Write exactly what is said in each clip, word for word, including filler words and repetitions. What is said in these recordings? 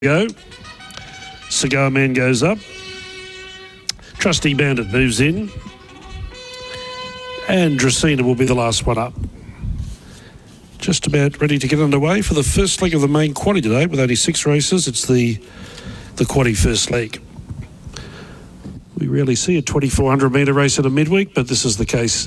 Go. Cigar Man goes up. Trusty Bandit moves in. And Dracaena will be the last one up. Just about ready to get underway for the first leg of the main quaddy today with only six races. It's the the quaddy first leg. We rarely see a twenty-four hundred metre race at a midweek, but this is the case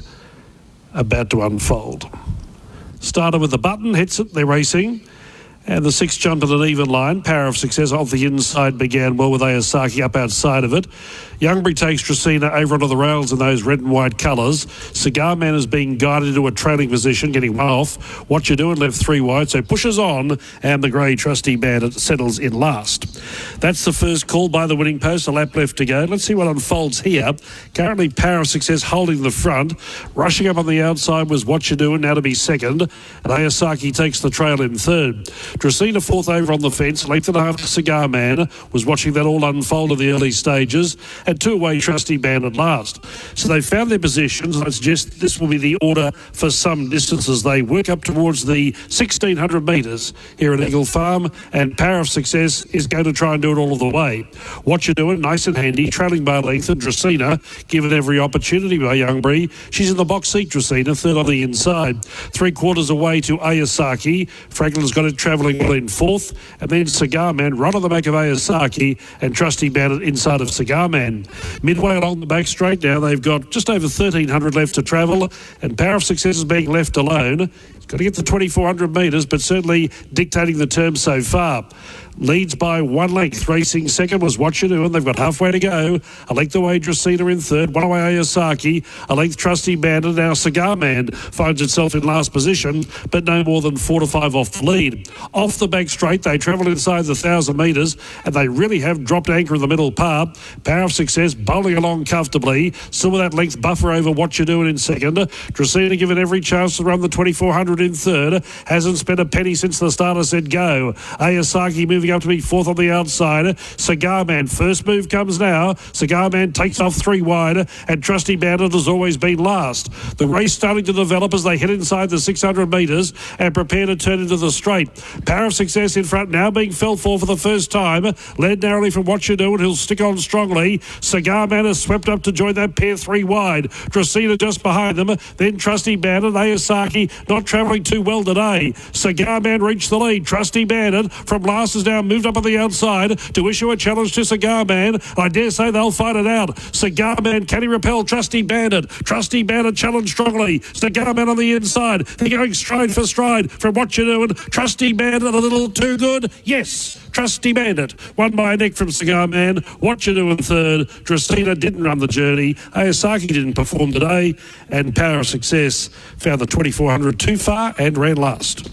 about to unfold. Started with the button, hits it, they're racing. And the six jumped at an even line. Power of Success off the inside began well with Ayasaki up outside of it. Youngbury takes Dracaena over onto the rails in those red and white colours. Cigar Man is being guided into a trailing position, getting one off. What You Doing left three wide, so pushes on, and the grey Trusty Bandit settles in last. That's the first call by the winning post, a lap left to go. Let's see what unfolds here. Currently Power of Success holding the front. Rushing up on the outside was What You Doing, now to be second. And Ayasaki takes the trail in third. Dracaena fourth over on the fence, length and a half to Cigar Man, was watching that all unfold in the early stages, and two away Trusty Bandit last. So they found their positions, and I suggest this will be the order for some distances. They work up towards the sixteen hundred metres here at Eagle Farm, and Power of Success is going to try and do it all of the way. What You Doing, nice and handy, trailing by length, and Dracaena given every opportunity by Youngbury. She's in the box seat, Dracaena, third on the inside. Three quarters away to Ayasaki. Franklin's got it travelling well in fourth, and then Cigar Man right on the back of Ayasaki, and Trusty Bandit inside of Cigar Man. Midway along the back straight now, they've got just over thirteen hundred left to travel, and Power of Success is being left alone. He's got to get to twenty-four hundred metres, but certainly dictating the term so far. Leads by one length. Racing second was What You Doing. They've got halfway to go. A length away Dracaena in third. One away Ayasaki. A length Trusty Bandit. Now Cigar Man finds itself in last position, but no more than four to five off the lead. Off the back straight, they travel inside the one thousand metres, and they really have dropped anchor in the middle part. Power of Success bowling along comfortably. Still with that length buffer over What You Doing in second. Dracaena given every chance to run the twenty-four hundred in third. Hasn't spent a penny since the starter said go. Ayasaki moving up to be fourth on the outside. Cigar Man, first move comes now. Cigar Man takes off three wide, and Trusty Bandit has always been last. The race starting to develop as they head inside the six hundred metres and prepare to turn into the straight. Power of Success in front now being felt for for the first time. Led narrowly from What You Doing. He'll stick on strongly. Cigar Man has swept up to join that pair three wide. Dracaena just behind them. Then Trusty Bandit. Ayasaki not travelling too well today. Cigar Man reached the lead. Trusty Bandit from last is now moved up on the outside to issue a challenge to Cigar Man. I dare say they'll fight it out. Cigar Man, can he repel Trusty Bandit? Trusty Bandit challenged strongly. Cigar Man on the inside. They're going stride for stride from What You Doing. Trusty Bandit a little too good. Yes, Trusty Bandit won by a neck from Cigar Man. What You Doing third. Dracaena didn't run the journey. Ayasaki didn't perform today, and Power of Success found the twenty-four hundred too far and ran last.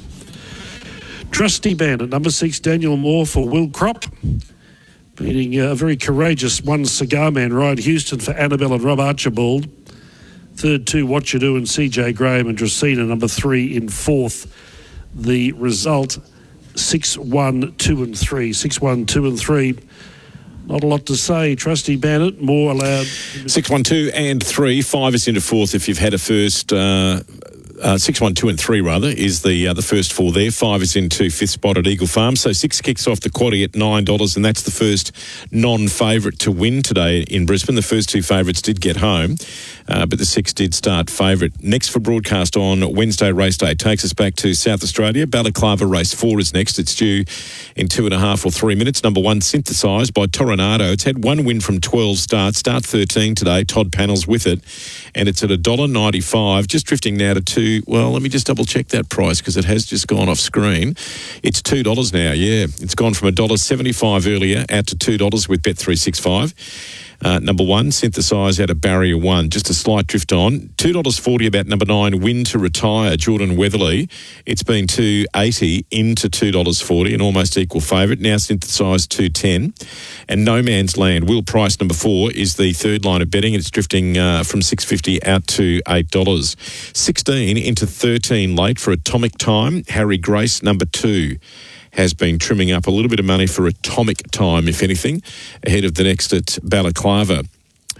Trusty Bandit, number six, Daniel Moore for Will Crop. Beating a very courageous one Cigar Man, Ryan Houston for Annabelle and Rob Archibald. Third two, What You Doing, C J Graham, and Dracaena, number three in fourth. The result, six, one, two and three. six, one, two and three. Not a lot to say. Trusty Bandit, more allowed. six, one, two and three. Five is into fourth if you've had a first... Uh Uh, six, one, two and three, rather, is the uh, the first four there. Five is into fifth spot at Eagle Farm. So six kicks off the quaddie at nine dollars, and that's the first non-favourite to win today in Brisbane. The first two favourites did get home, uh, but the six did start favourite. Next for broadcast on Wednesday race day takes us back to South Australia. Balaclava race four is next. It's due in two and a half or three minutes. Number one, Synthesised by Toronado. It's had one win from twelve starts. Start thirteen today. Todd Panels with it, and it's at one dollar ninety-five. Just drifting now to two. Well, let me just double check that price because it has just gone off screen. It's two dollars now, yeah. It's gone from one dollar seventy-five earlier out to two dollars with Bet three sixty-five. Uh, number one, Synthesise out of barrier one. Just a slight drift on. two dollars forty about number nine, Win to Retire, Jordan Weatherly. It's been two dollars eighty into two dollars forty, an almost equal favourite. Now Synthesise two dollars ten. And No Man's Land, Will Price, number four, is the third line of betting. It's drifting uh, from six dollars fifty out to eight dollars. sixteen into thirteen late for Atomic Time. Harry Grace, number two, has been trimming up a little bit of money for Atomic Time, if anything, ahead of the next at Balaclava.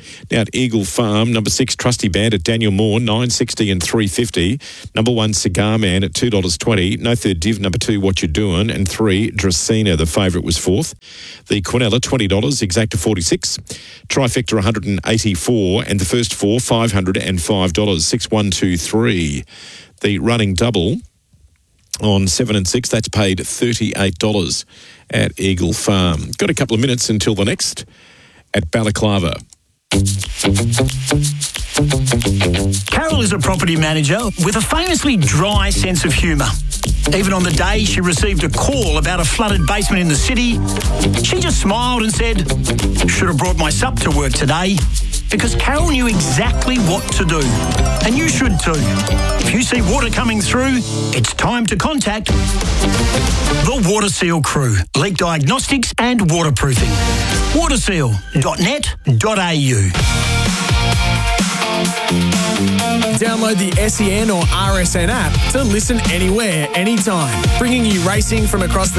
Now at Eagle Farm, number six, Trusty Band at Daniel Moore, nine sixty and three fifty. Number one, Cigar Man at two dollars twenty. No Third Div, number two, What You Doing, and three, Dracena, the favourite, was fourth. The Quinella, twenty dollars, Exacta forty-six. Trifecta, one hundred eighty-four, and the first four, five hundred five dollars, six one two three. The running double on seven and six, that's paid thirty-eight dollars at Eagle Farm. Got a couple of minutes until the next at Balaclava. Carol is a property manager with a famously dry sense of humour. Even on the day she received a call about a flooded basement in the city, she just smiled and said, "Should have brought my sup to work today," because Carol knew exactly what to do. And you should too. If you see water coming through, it's time to contact the Water Seal crew. Leak diagnostics and waterproofing. waterseal dot net dot a u. Download the S E N or R S N app to listen anywhere, anytime, bringing you racing from across the